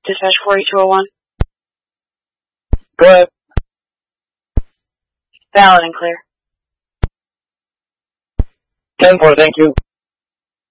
Dispatch 4201. Go ahead. Valid and clear. 10-4, thank you.